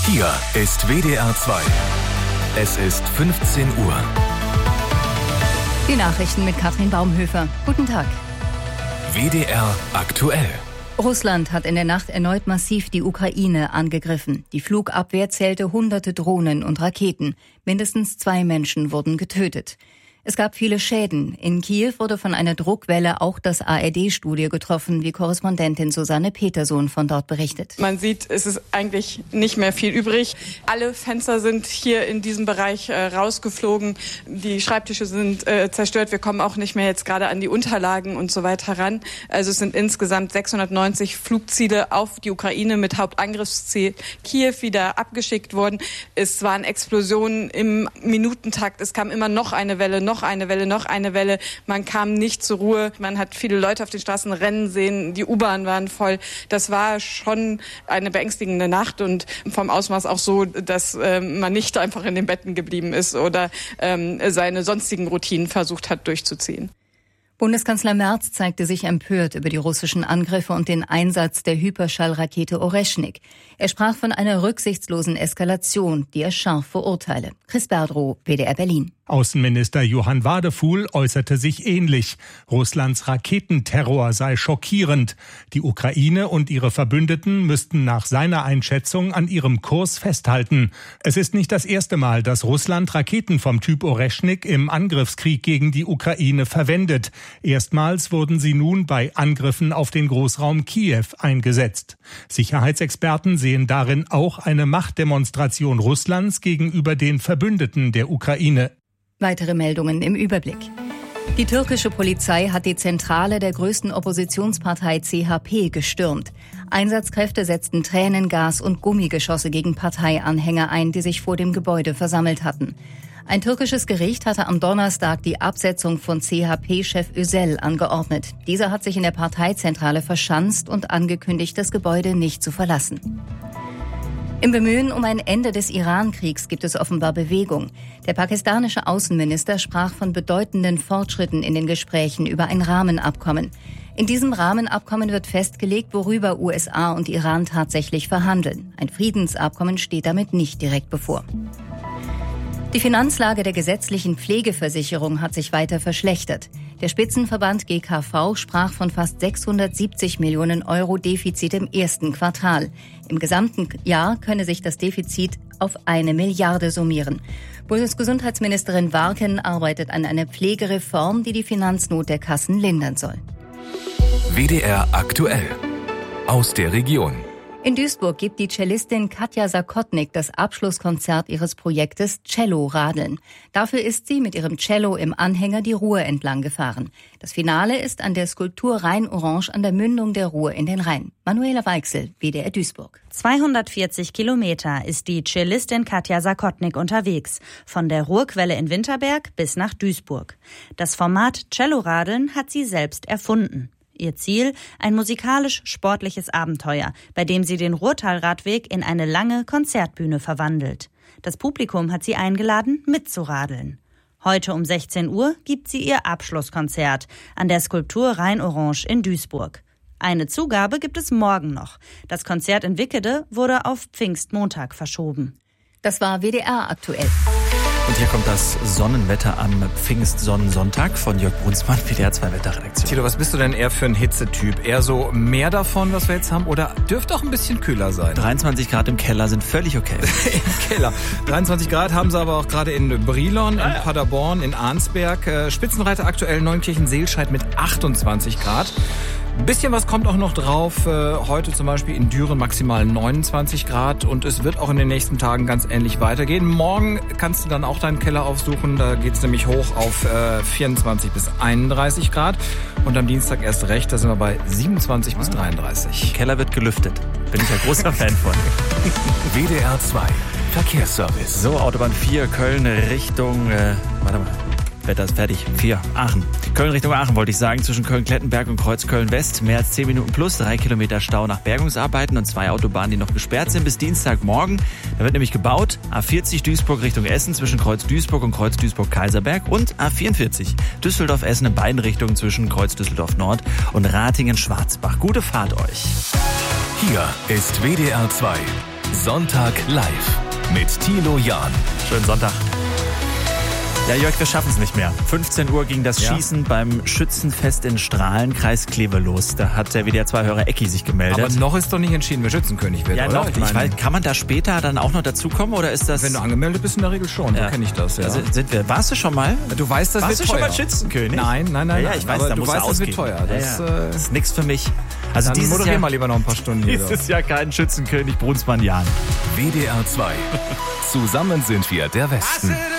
Hier ist WDR 2. Es ist 15 Uhr. Die Nachrichten mit Katrin Baumhöfer. Guten Tag. WDR aktuell. Russland hat in der Nacht erneut massiv die Ukraine angegriffen. Die Flugabwehr zählte hunderte Drohnen und Raketen. Mindestens 2 Menschen wurden getötet. Es gab viele Schäden. In Kiew wurde von einer Druckwelle auch das ARD-Studio getroffen, wie Korrespondentin Susanne Petersohn von dort berichtet. Man sieht, es ist eigentlich nicht mehr viel übrig. Alle Fenster sind hier in diesem Bereich rausgeflogen. Die Schreibtische sind zerstört. Wir kommen auch nicht mehr jetzt gerade an die Unterlagen und so weiter ran. Also es sind insgesamt 690 Flugziele auf die Ukraine mit Hauptangriffsziel Kiew wieder abgeschickt worden. Es waren Explosionen im Minutentakt. Es kam immer noch eine Welle, noch eine Welle. Man kam nicht zur Ruhe. Man hat viele Leute auf den Straßen rennen sehen. Die U-Bahn waren voll. Das war schon eine beängstigende Nacht und vom Ausmaß auch so, dass man nicht einfach in den Betten geblieben ist oder seine sonstigen Routinen versucht hat durchzuziehen. Bundeskanzler Merz zeigte sich empört über die russischen Angriffe und den Einsatz der Hyperschallrakete Oreschnik. Er sprach von einer rücksichtslosen Eskalation, die er scharf verurteile. Chris Berdrow, WDR Berlin. Außenminister Johann Wadefuhl äußerte sich ähnlich. Russlands Raketenterror sei schockierend. Die Ukraine und ihre Verbündeten müssten nach seiner Einschätzung an ihrem Kurs festhalten. Es ist nicht das erste Mal, dass Russland Raketen vom Typ Oreschnik im Angriffskrieg gegen die Ukraine verwendet. Erstmals wurden sie nun bei Angriffen auf den Großraum Kiew eingesetzt. Sicherheitsexperten sehen darin auch eine Machtdemonstration Russlands gegenüber den Verbündeten der Ukraine. Weitere Meldungen im Überblick. Die türkische Polizei hat die Zentrale der größten Oppositionspartei CHP gestürmt. Einsatzkräfte setzten Tränengas und Gummigeschosse gegen Parteianhänger ein, die sich vor dem Gebäude versammelt hatten. Ein türkisches Gericht hatte am Donnerstag die Absetzung von CHP-Chef Özel angeordnet. Dieser hat sich in der Parteizentrale verschanzt und angekündigt, das Gebäude nicht zu verlassen. Im Bemühen um ein Ende des Iran-Kriegs gibt es offenbar Bewegung. Der pakistanische Außenminister sprach von bedeutenden Fortschritten in den Gesprächen über ein Rahmenabkommen. In diesem Rahmenabkommen wird festgelegt, worüber USA und Iran tatsächlich verhandeln. Ein Friedensabkommen steht damit nicht direkt bevor. Die Finanzlage der gesetzlichen Pflegeversicherung hat sich weiter verschlechtert. Der Spitzenverband GKV sprach von fast 670 Millionen Euro Defizit im ersten Quartal. Im gesamten Jahr könne sich das Defizit auf 1 Milliarde summieren. Bundesgesundheitsministerin Warken arbeitet an einer Pflegereform, die die Finanznot der Kassen lindern soll. WDR aktuell. Aus der Region. In Duisburg gibt die Cellistin Katja Sakotnik das Abschlusskonzert ihres Projektes Cello-Radeln. Dafür ist sie mit ihrem Cello im Anhänger die Ruhr entlang gefahren. Das Finale ist an der Skulptur Rhein-Orange an der Mündung der Ruhr in den Rhein. Manuela Weichsel, WDR Duisburg. 240 Kilometer ist die Cellistin Katja Sakotnik unterwegs, von der Ruhrquelle in Winterberg bis nach Duisburg. Das Format Cello-Radeln hat sie selbst erfunden. Ihr Ziel, ein musikalisch-sportliches Abenteuer, bei dem sie den Ruhrtalradweg in eine lange Konzertbühne verwandelt. Das Publikum hat sie eingeladen, mitzuradeln. Heute um 16 Uhr gibt sie ihr Abschlusskonzert an der Skulptur Rhein-Orange in Duisburg. Eine Zugabe gibt es morgen noch. Das Konzert in Wickede wurde auf Pfingstmontag verschoben. Das war WDR aktuell. Und hier kommt das Sonnenwetter am Pfingstsonnensonntag von Jörg Brunsmann, WDR 2 Wetterredaktion. Tilo, was bist du denn eher für ein Hitzetyp? Eher so mehr davon, was wir jetzt haben, oder dürfte auch ein bisschen kühler sein? 23 Grad im Keller sind völlig okay. Im Keller. 23 Grad haben sie aber auch gerade in Brilon, in Paderborn, in Arnsberg. Spitzenreiter aktuell Neunkirchen-Seelscheid mit 28 Grad. Ein bisschen was kommt auch noch drauf. Heute zum Beispiel in Düren maximal 29 Grad und es wird auch in den nächsten Tagen ganz ähnlich weitergehen. Morgen kannst du dann auch deinen Keller aufsuchen. Da geht's nämlich hoch auf 24 bis 31 Grad. Und am Dienstag erst recht, da sind wir bei 27 bis 33. Keller wird gelüftet. Bin ich ein großer Fan von. WDR 2 Verkehrsservice. So, Autobahn 4, Köln Richtung, Wetter ist fertig. 4, Aachen. Köln Richtung Aachen wollte ich sagen, zwischen Köln-Klettenberg und Kreuz-Köln-West. Mehr als 10 Minuten plus, 3 Kilometer Stau nach Bergungsarbeiten und 2 Autobahnen, die noch gesperrt sind bis Dienstagmorgen. Da wird nämlich gebaut. A40 Duisburg Richtung Essen zwischen Kreuz Duisburg und Kreuz Duisburg-Kaiserberg und A44 Düsseldorf-Essen in beiden Richtungen zwischen Kreuz Düsseldorf-Nord und Ratingen-Schwarzbach. Gute Fahrt euch. Hier ist WDR 2 Sonntag live mit Thilo Jahn. Schönen Sonntag. Ja, Jörg, wir schaffen es nicht mehr. 15 Uhr ging das Schießen beim Schützenfest in Strahlen, Kreis Kleve los. Da hat der WDR-2-Hörer Ecki sich gemeldet. Aber noch ist doch nicht entschieden, wer Schützenkönig wird, ja, oder? Noch. Ich weiß, kann man da später dann auch noch dazukommen, oder ist das... Wenn du angemeldet bist, in der Regel schon. So kenne ich das, ja. Also sind wir. Warst du schon mal? Du weißt, das Warst wird du teuer. schon mal Schützenkönig? Nein. Ja, ich weiß, aber da du muss weißt, das wird ausgeben. teuer. Das ist nichts für mich. Also dann moderier mal lieber noch ein paar Stunden. Dieses Jahr kein Schützenkönig, Brunsmann Jahn. WDR 2. Zusammen sind wir der Westen.